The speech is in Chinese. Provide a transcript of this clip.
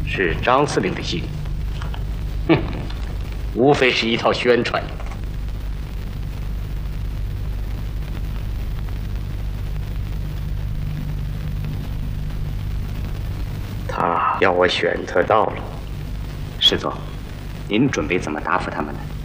是张司令的信。哼，无非是一套宣传。他要我选特到了。 师座，您准备怎么答复他们呢？